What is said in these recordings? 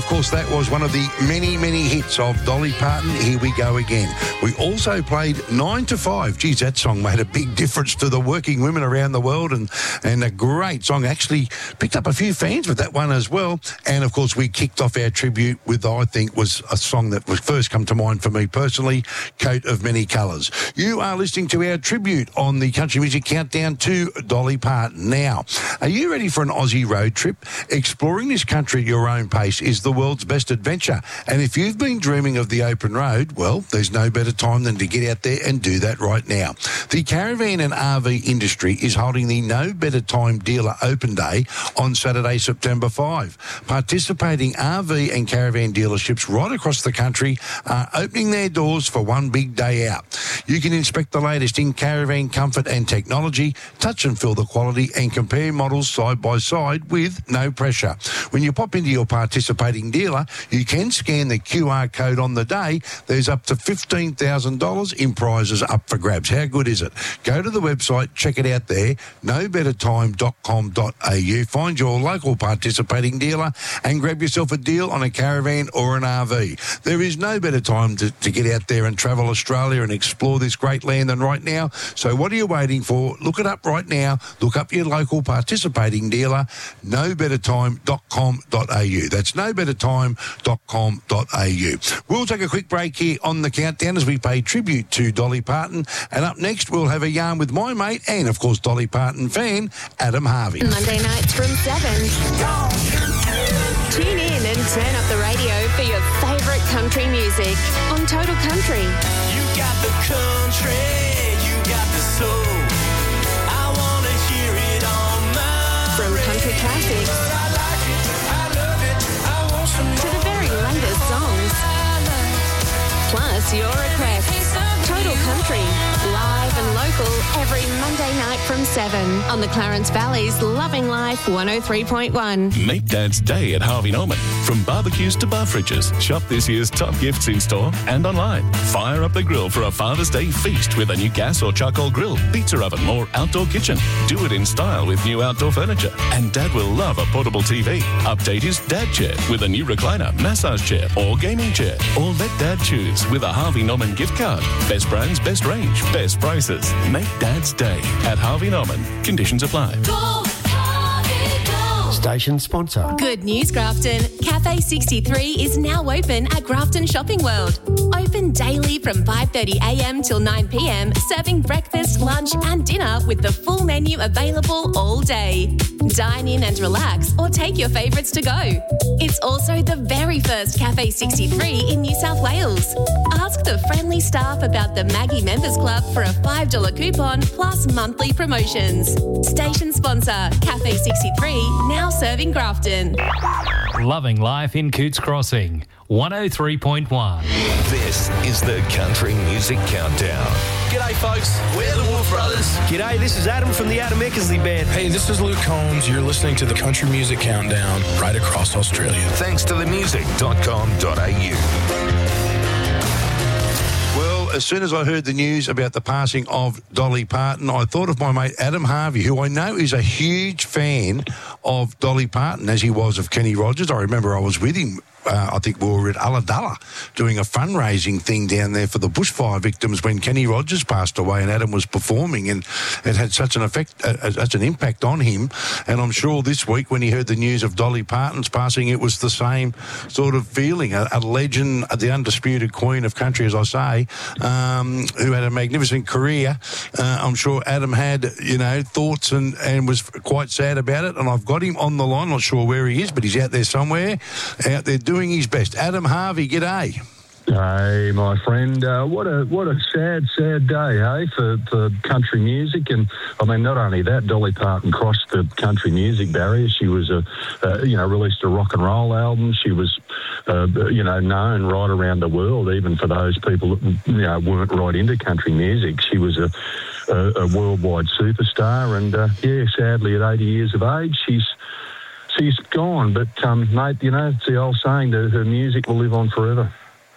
course, that was one of the many, many hits of Dolly Parton, Here We Go Again. We also played 9 to 5. Geez, that song made a big difference to the working women around the world, and a great song. Actually picked up a few fans with that one as well. And, of course, we kicked off our tribute with, I think, was a song that was first come to mind for me personally, Coat of Many Colours. You are listening to our tribute on the Country Music Countdown to Dolly Parton. Now, are you ready for an Aussie road trip? Exploring this country at your own pace is the world's best adventure. And if you've been dreaming of the open road, well, there's no better time than to get out there and do that right now. The caravan and RV industry is holding the No Better Time Dealer Open Day on Saturday, September 5. Participating RV and caravan dealerships right across the country are opening their doors for one big day out. You can inspect the latest in caravan comfort and technology, touch and feel the quality, and compare models side by side with no pressure. When you pop into your participating dealer, you can scan the QR code on the day. There's up to $15,000 in prizes up for grabs. How good is it? Go to the website, check it out there, nobettertime.com.au. Find your local participating dealer and grab yourself a deal on a caravan or an RV. There is no better time to get out there and travel Australia and explore this great land than right now. So what are you waiting for? Look it up right now. Look up your local participating dealer, nobettertime.com.au. That's nobettertime.com.au. We'll take a quick break here on the countdown as we pay tribute to Dolly Parton. And up next, we'll have a yarn with my mate and, of course, Dolly Parton fan, Adam Harvey. Monday nights from 7. Tune in and turn up the radio for your favourite country music on Total Country. You got the country, you got the soul. I want to hear it on my From country classics But I like it, I love it, I want some to the very latest songs. Plus your requests. Total Country, live and local every Monday night from 7 on the Clarence Valley's Loving Life 103.1. Make Dad's Day at Harvey Norman. From barbecues to bar fridges, shop this year's top gifts in store and online. Fire up the grill for a Father's Day feast with a new gas or charcoal grill, pizza oven or outdoor kitchen. Do it in style with new outdoor furniture. And Dad will love a portable TV. Update his Dad chair with a new recliner, massage chair or gaming chair. Or let Dad choose with a Harvey Norman gift card. Best brands, best range, best prices. Make Dad's Day at Harvey Norman. Conditions apply. Station sponsor. Good news, Grafton. Cafe 63 is now open at Grafton Shopping World. Open daily from 5:30am till 9pm, serving breakfast, lunch and dinner with the full menu available all day. Dine in and relax or take your favourites to go. It's also the very first Cafe 63 in New South Wales. Ask the friendly staff about the Maggie Members Club for a $5 coupon plus monthly promotions. Station sponsor, Cafe 63, now serving Grafton. Loving life in Cootes Crossing, 103.1. This is the Country Music Countdown. G'day folks, we're the Wolf Brothers. G'day, this is Adam from the Adam Eckersley Band. Hey, this is Luke Combs. You're listening to the Country Music Countdown right across Australia. Thanks to themusic.com.au. As soon as I heard the news about the passing of Dolly Parton, I thought of my mate Adam Harvey, who I know is a huge fan of Dolly Parton, as he was of Kenny Rogers. I remember I was with him. I think we were at Ulladulla doing a fundraising thing down there for the bushfire victims when Kenny Rogers passed away and Adam was performing, and it had such an impact on him. And I'm sure this week when he heard the news of Dolly Parton's passing, it was the same sort of feeling. A legend, the undisputed queen of country, as I say, who had a magnificent career. I'm sure Adam had, thoughts and was quite sad about it. And I've got him on the line, not sure where he is, but he's out there somewhere, out there doing his best. Adam Harvey, g'day. Hey, my friend, what a sad day, hey, for country music. And I mean, not only that, Dolly Parton crossed the country music barrier. She was released a rock and roll album. She was known right around the world, even for those people that weren't right into country music. She was a worldwide superstar, and sadly at 80 years of age, she's gone. But mate, it's the old saying that her music will live on forever.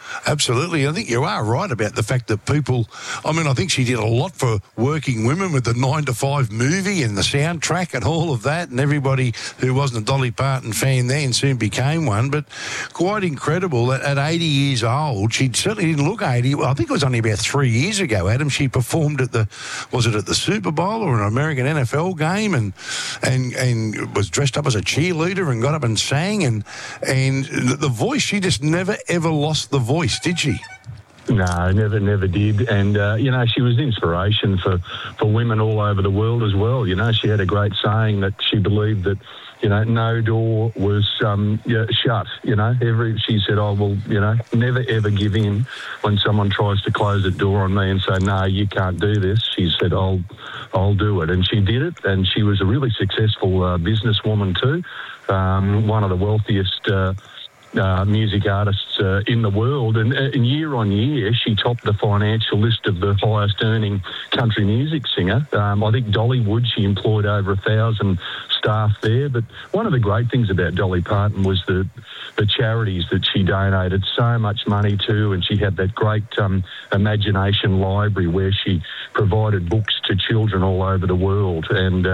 Absolutely. I think you are right about the fact that people, I think she did a lot for working women with the 9 to 5 movie and the soundtrack and all of that, and everybody who wasn't a Dolly Parton fan then soon became one. But quite incredible that at 80 years old, she certainly didn't look 80. Well, I think it was only about 3 years ago, Adam, she performed at the Super Bowl or an American NFL game and was dressed up as a cheerleader and got up and sang, and the voice, she just never ever lost the voice, did she? No, never did. And, she was inspiration for women all over the world as well. She had a great saying that she believed that, no door was shut. She said, never ever give in when someone tries to close a door on me and say, no, you can't do this. She said, I'll do it. And she did it. And she was a really successful businesswoman too. One of the wealthiest music artists in the world, and year on year she topped the financial list of the highest earning country music singer. I think Dollywood, she employed over 1,000 staff there, but one of the great things about Dolly Parton was the charities that she donated so much money to, and she had that great imagination library where she provided books to children all over the world, and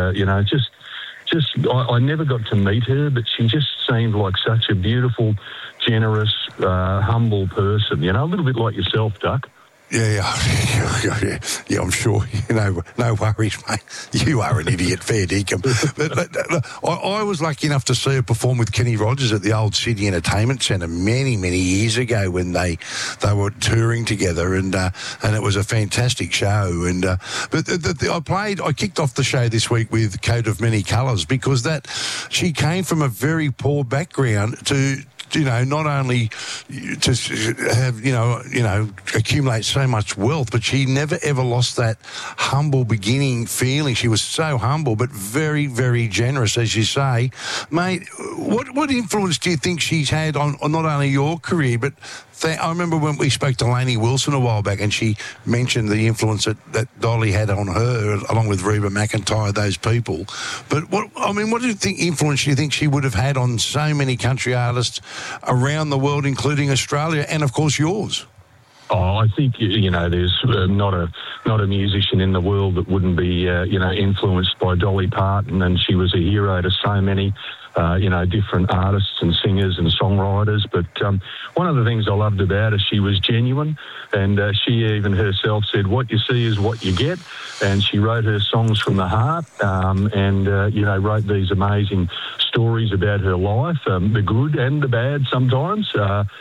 I never got to meet her, but she just seemed like such a beautiful, generous, humble person, a little bit like yourself, Duck. Yeah, I'm sure. No worries, mate. You are an idiot, fair dinkum. But I was lucky enough to see her perform with Kenny Rogers at the old Sydney Entertainment Centre many, many years ago when they were touring together, and it was a fantastic show. And I kicked off the show this week with Coat of Many Colours because she came from a very poor background to not only to have, accumulate so much wealth, but she never ever lost that humble beginning feeling. She was so humble, but very, very generous, as you say. Mate, what influence do you think she's had on not only your career, but I remember when we spoke to Lainey Wilson a while back and she mentioned the influence that Dolly had on her, along with Reba McEntire, those people. But what do you think influence do you think she would have had on so many country artists around the world, including Australia and, of course, yours? Oh, I think, there's not a musician in the world that wouldn't be, influenced by Dolly Parton, and she was a hero to so many different artists and singers and songwriters. But one of the things I loved about her, she was genuine, and she even herself said, what you see is what you get. And she wrote her songs from the heart, and wrote these amazing stories about her life, the good and the bad sometimes.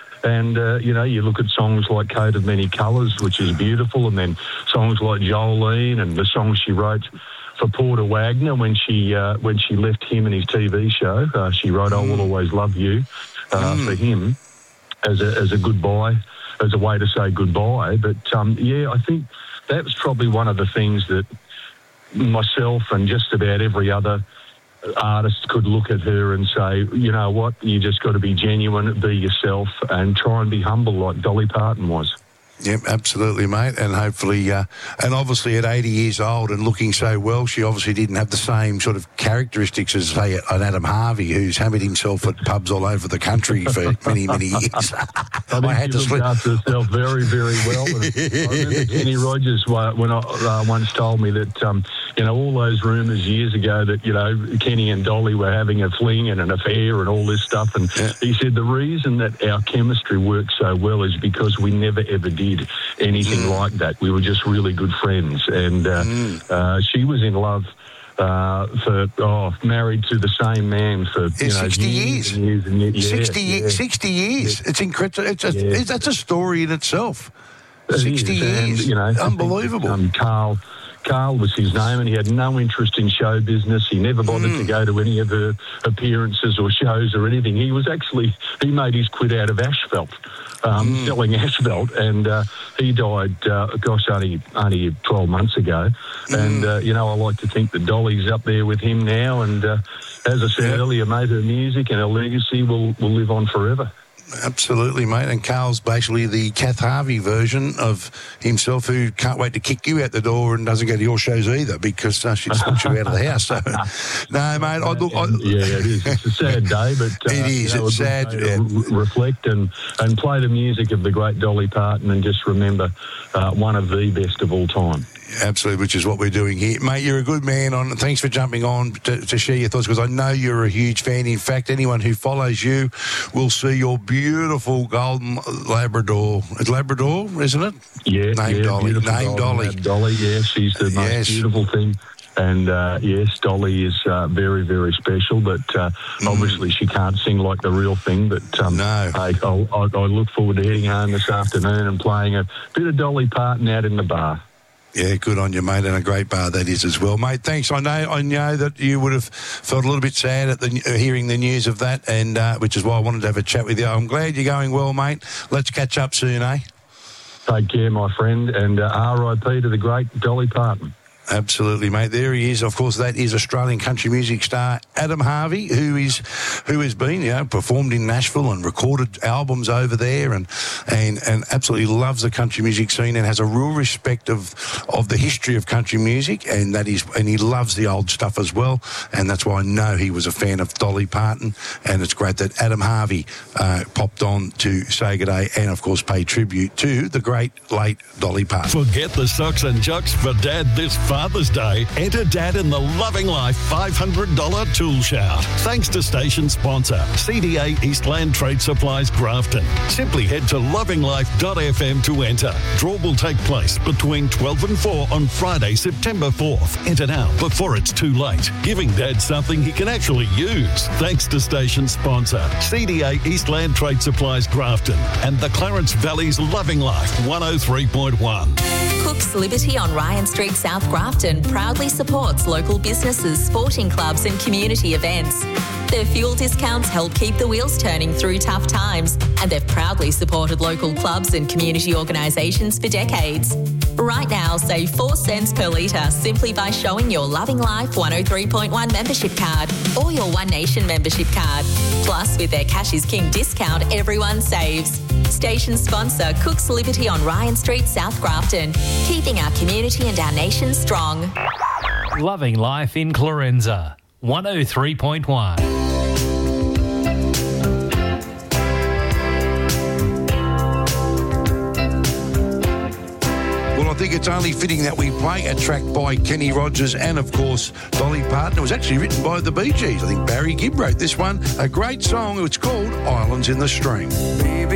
You look at songs like Coat of Many Colours, which is beautiful, and then songs like Jolene, and the songs she wrote for Porter Wagner when she left him and his TV show. She wrote "I Will Always Love You" for him as a goodbye, as a way to say goodbye. But I think that was probably one of the things that myself and just about every other artist could look at her and say, you know what, you just got to be genuine, be yourself, and try and be humble like Dolly Parton was. Yep, absolutely, mate. And hopefully, and obviously at 80 years old and looking so well, she obviously didn't have the same sort of characteristics as, say, an Adam Harvey, who's hammered himself at pubs all over the country for many, many years. I had to look after herself very, very well. And I remember Kenny Rogers once told me that, all those rumours years ago that, Kenny and Dolly were having a fling and an affair and all this stuff. And he said the reason that our chemistry worked so well is because we never, ever did anything like that. We were just really good friends, and she was in love married to the same man for 60 years. And years and years. 60 years. It's incredible. That's a story in itself. 60 years. And, unbelievable. Carl was his name, and he had no interest in show business. He never bothered to go to any of her appearances or shows or anything. He made his quid out of asphalt, selling asphalt, and he died, only 12 months ago. And, I like to think that Dolly's up there with him now, and as I said earlier, mate, her music and her legacy will live on forever. Absolutely, mate. And Carl's basically the Kath Harvey version of himself, who can't wait to kick you out the door and doesn't go to your shows either because she just wants you out of the house. So, no, mate. It is. It's a sad day, but it is. It's sad. Reflect and play the music of the great Dolly Parton, and just remember one of the best of all time. Absolutely, which is what we're doing here. Mate, you're a good man. Thanks for jumping on to share your thoughts, because I know you're a huge fan. In fact, anyone who follows you will see your beautiful golden Labrador. It's Labrador, isn't it? Yeah. Named Dolly. Named Dolly. Dolly, yeah. She's the most beautiful thing. And, yes, Dolly is very, very special, but obviously she can't sing like the real thing. But no. I look forward to heading home this afternoon and playing a bit of Dolly Parton out in the bar. Yeah, good on you, mate, and a great bar that is as well, mate. Thanks. I know that you would have felt a little bit sad at hearing the news of that, and which is why I wanted to have a chat with you. I'm glad you're going well, mate. Let's catch up soon, eh? Take care, my friend, and R.I.P. to the great Dolly Parton. Absolutely, mate. There he is. Of course, that is Australian country music star Adam Harvey, who has been, performed in Nashville and recorded albums over there, and absolutely loves the country music scene and has a real respect of the history of country music, and he loves the old stuff as well. And that's why I know he was a fan of Dolly Parton. And it's great that Adam Harvey popped on to say good day and, of course, pay tribute to the great late Dolly Parton. Forget the socks and jocks for Dad this Father's Day. Enter Dad in the Loving Life $500 tool shout. Thanks to station sponsor CDA Eastland Trade Supplies Grafton. Simply head to lovinglife.fm to enter. Draw will take place between 12 and 4 on Friday, September 4th. Enter now before it's too late. Giving Dad something he can actually use. Thanks to station sponsor CDA Eastland Trade Supplies Grafton and the Clarence Valley's Loving Life 103.1. Cook's Liberty on Ryan Street, South Grafton proudly supports local businesses, sporting clubs and community events. Their fuel discounts help keep the wheels turning through tough times, and they've proudly supported local clubs and community organisations for decades. Right now, save 4 cents per litre simply by showing your Loving Life 103.1 membership card or your One Nation membership card. Plus, with their Cash is King discount, everyone saves. Station sponsor Cook's Liberty on Ryan Street, South Grafton, keeping our community and our nation strong. Loving Life in Clorenza, 103.1. I think it's only fitting that we play a track by Kenny Rogers and, of course, Dolly Parton. It was actually written by the Bee Gees. I think Barry Gibb wrote this one. A great song. It's called Islands in the Stream.